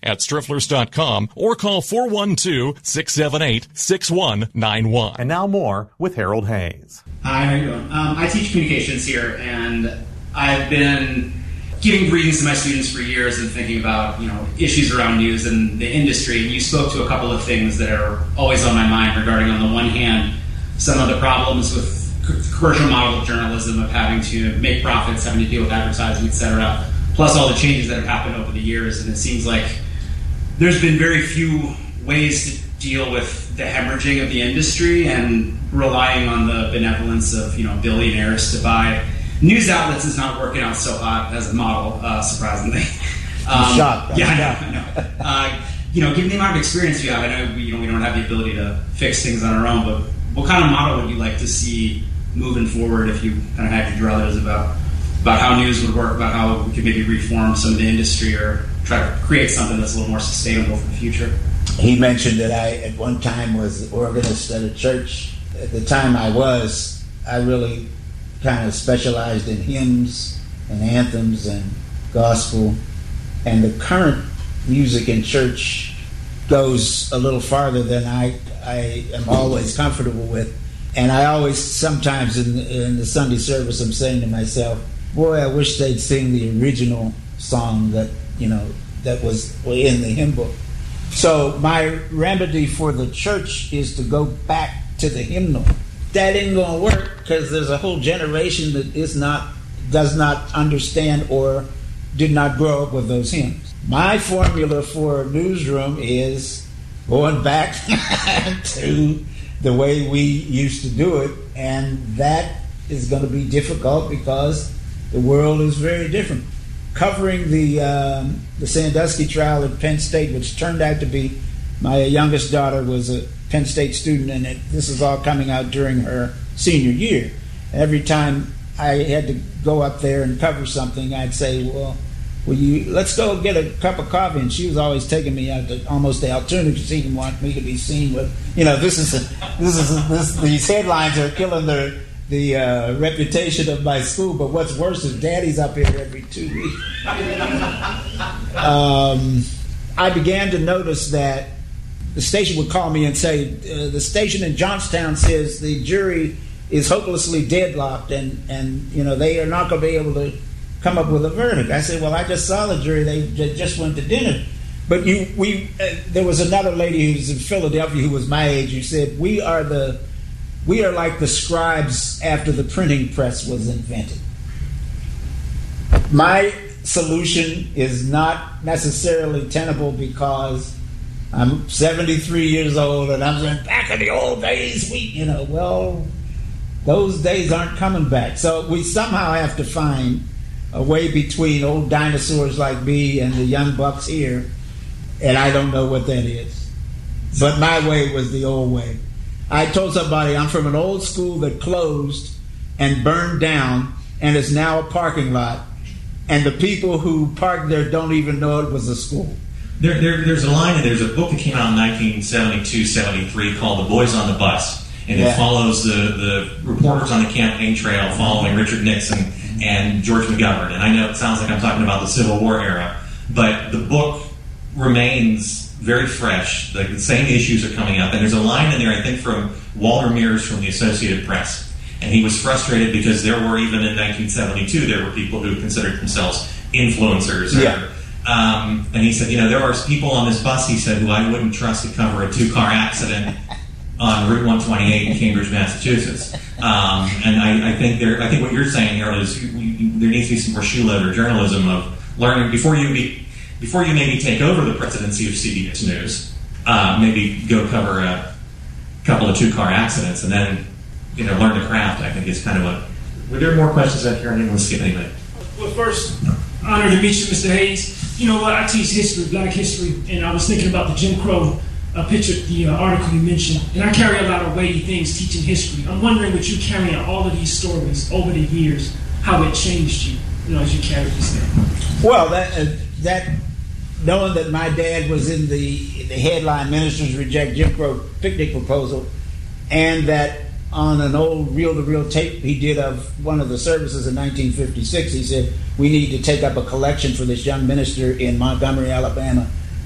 at strifflers.com or call 412-678-6191. And now more with Harold Hayes. Hi, how are you doing? I teach communications here, and I've been giving readings to my students for years and thinking about, issues around news and the industry. And you spoke to a couple of things that are always on my mind regarding, on the one hand, some of the problems with commercial model of journalism, of having to make profits, having to deal with advertising, etc., plus all the changes that have happened over the years. And it seems like there's been very few ways to deal with the hemorrhaging of the industry, and relying on the benevolence of billionaires to buy news outlets is not working out so hot as a model, surprisingly. Shocked. Yeah, I know. Given the amount of experience you have, I know we don't have the ability to fix things on our own, but what kind of model would you like to see moving forward if you kind of had your druthers about how news would work, about how we could maybe reform some of the industry or try to create something that's a little more sustainable for the future? He mentioned that I, at one time, was organist at a church. At the time I really kind of specialized in hymns and anthems and gospel. And the current music in church goes a little farther than I am always comfortable with. And I always, sometimes in the Sunday service, I'm saying to myself, boy, I wish they'd sing the original song that was in the hymn book. So my remedy for the church is to go back to the hymnal. That ain't going to work, because there's a whole generation that does not understand or did not grow up with those hymns. My formula for a newsroom is going back to the way we used to do it, and that is going to be difficult because the world is very different. Covering the Sandusky trial at Penn State, which turned out to be, my youngest daughter was a Penn State student, and this is all coming out during her senior year. Every time I had to go up there and cover something, I'd say, let's go get a cup of coffee. And she was always taking me out to almost the alternative, because she didn't want me to be seen with, these headlines are killing the reputation of my school. But what's worse is Daddy's up here every 2 weeks. I began to notice that the station would call me and say, the station in Johnstown says the jury is hopelessly deadlocked, and they are not going to be able to come up with a verdict. I said, well, I just saw the jury. They just went to dinner. But there was another lady who was in Philadelphia who was my age who said, we are like the scribes after the printing press was invented. My solution is not necessarily tenable because I'm 73 years old and I'm saying, back in the old days, those days aren't coming back. So we somehow have to find a way between old dinosaurs like me and the young bucks here, and I don't know what that is. But my way was the old way. I told somebody I'm from an old school that closed and burned down and is now a parking lot, and the people who parked there don't even know it was a school. There's a line, and there's a book that came out in 1972-73 called The Boys on the Bus, and it follows the reporters on the campaign trail following Richard Nixon and George McGovern. And I know it sounds like I'm talking about the Civil War era, but the book remains very fresh. The same issues are coming up, and there's a line in there, I think, from Walter Mears from the Associated Press, and he was frustrated because there were, even in 1972, there were people who considered themselves influencers. And he said, there are people on this bus, he said, who I wouldn't trust to cover a 2-car accident on Route 128 in Cambridge, Massachusetts. And I think what you're saying, Harold, is there needs to be some more shoeloader journalism of learning before you maybe take over the presidency of CBS News. Maybe go cover a couple of 2-car accidents and then learn the craft. I think is kind of what. Were there more questions out here? I didn't want to skip anything. Well, first, honored to meet you, Mr. Hayes. You know what? I teach history, Black history, and I was thinking about the Jim Crow picture, the article you mentioned, and I carry a lot of weighty things teaching history. I'm wondering, with you carrying all of these stories over the years, how it changed you, as you carried this thing. Well, that knowing that my dad was in the headline, Ministers Reject Jim Crow picnic proposal, and that on an old reel-to-reel tape he did of one of the services in 1956, he said, we need to take up a collection for this young minister in Montgomery, Alabama,